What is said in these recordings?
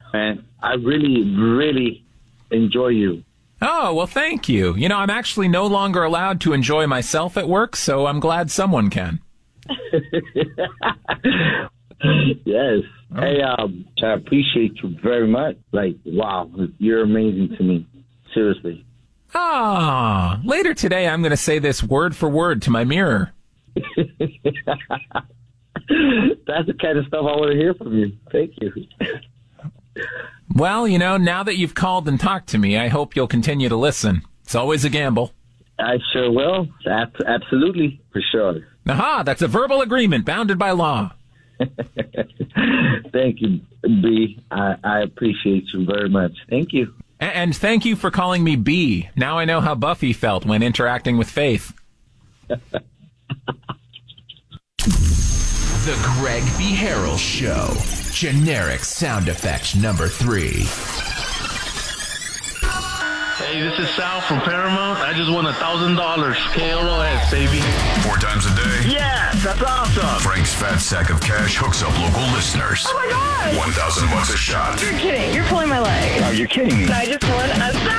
man. I really, really enjoy you. Oh, well, thank you. You know, I'm actually no longer allowed to enjoy myself at work, so I'm glad someone can. Yes. Oh. Hey, I appreciate you very much. Like, wow, you're amazing to me. Seriously. Ah, later today I'm going to say this word for word to my mirror. That's the kind of stuff I want to hear from you. Thank you. Well, you know, now that you've called and talked to me, I hope you'll continue to listen. It's always a gamble. I sure will. Absolutely, for sure. Aha, that's a verbal agreement bounded by law. Thank you, B. I appreciate you very much. Thank you. And thank you for calling me B. Now I know how Buffy felt when interacting with Faith. The Greg B. Harrell Show. Generic sound effect number 3. Hey, this is Sal from Paramount. I just won $1,000. KLOS, baby. 4 times a day? Yes, that's awesome. Frank's fat sack of cash hooks up local listeners. Oh, my God. $1,000 a shot. You're kidding. You're pulling my leg. Oh, you're kidding me. I just won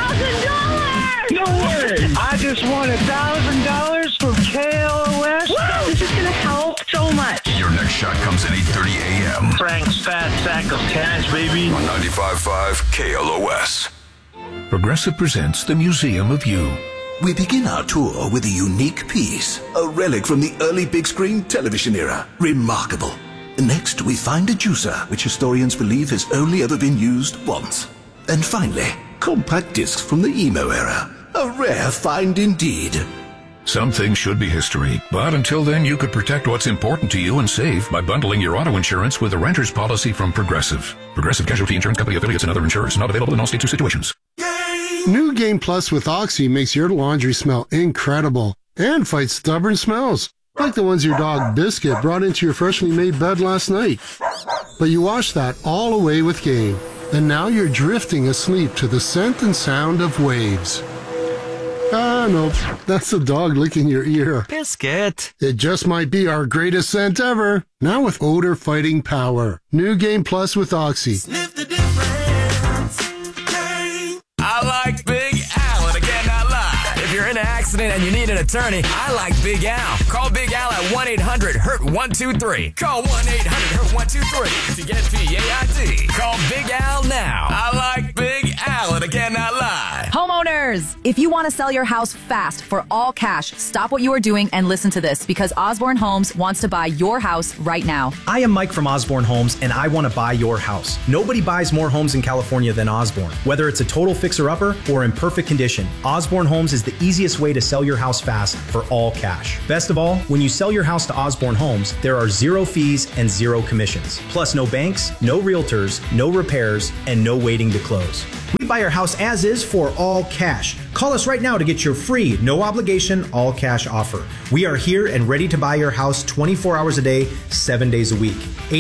$1,000. No way. I just won $1,000 from KLOS. Woo! This is going to help so much. Your next shot comes at 8:30 a.m. Frank's fat sack of cash, baby. On 95.5 KLOS. Progressive presents the Museum of You. We begin our tour with a unique piece, a relic from the early big screen television era. Remarkable. Next, we find a juicer, which historians believe has only ever been used once. And finally, compact discs from the emo era. A rare find indeed. Some things should be history, but until then you could protect what's important to you and save by bundling your auto insurance with a renter's policy from Progressive. Progressive Casualty Insurance Company affiliates and other insurers not available in all states or situations. New Game Plus with Oxy makes your laundry smell incredible and fights stubborn smells, like the ones your dog Biscuit brought into your freshly made bed last night. But you wash that all away with Game, and now you're drifting asleep to the scent and sound of waves. Ah, nope. That's the dog licking your ear. Biscuit. It just might be our greatest scent ever. Now with odor fighting power. New Game Plus with Oxy. Sniff the difference. Game. I like Big Al, and I cannot lie. If you're in an accident and you need an attorney, I like Big Al. Call Big Al at 1-800-HURT-123. Call 1-800-HURT-123 to get PAID. Call Big Al now. I like Big Al, and I cannot lie. Homeowners, if you want to sell your house fast for all cash, stop what you are doing and listen to this, because Osborne Homes wants to buy your house right now. I am Mike from Osborne Homes, and I want to buy your house. Nobody buys more homes in California than Osborne. Whether it's a total fixer-upper or in perfect condition, Osborne Homes is the easiest way to sell your house fast for all cash. Best of all, when you sell your house to Osborne Homes, there are 0 fees and 0 commissions. Plus no banks, no realtors, no repairs, and no waiting to close. We buy your house as is for all cash. Call us right now to get your free, no obligation, all cash offer. We are here and ready to buy your house 24 hours a day, 7 days a week.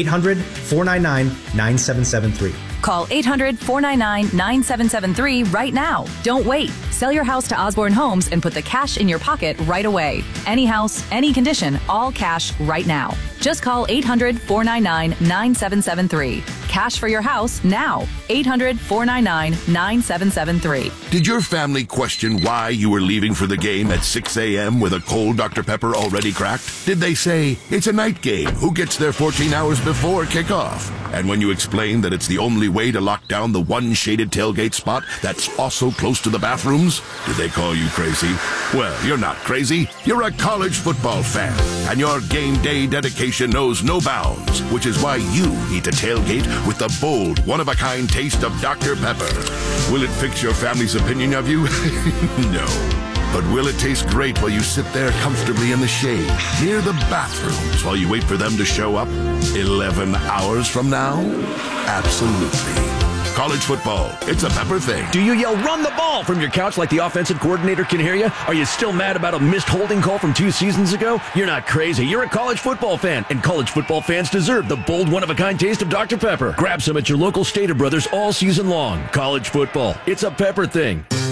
800-499-9773. Call 800-499-9773 right now. Don't wait. Sell your house to Osborne Homes and put the cash in your pocket right away. Any house, any condition, all cash right now. Just call 800-499-9773. Cash for your house now. 800-499-9773. Did your family question why you were leaving for the game at 6 a.m. with a cold Dr. Pepper already cracked? Did they say, it's a night game, who gets there 14 hours before kickoff? And when you explained that it's the only way to lock down the one shaded tailgate spot that's also close to the bathrooms, did they call you crazy? Well, you're not crazy. You're a college football fan, and your game day dedication knows no bounds, which is why you eat a tailgate with the bold, one-of-a-kind taste of Dr. Pepper. Will it fix your family's opinion of you? No. But will it taste great while you sit there comfortably in the shade, near the bathrooms, while you wait for them to show up 11 hours from now? Absolutely. College football, it's a Pepper thing. Do you yell, run the ball, from your couch like the offensive coordinator can hear you? Are you still mad about a missed holding call from 2 seasons ago? You're not crazy. You're a college football fan, and college football fans deserve the bold, one-of-a-kind taste of Dr. Pepper. Grab some at your local Stater Brothers all season long. College football, it's a Pepper thing.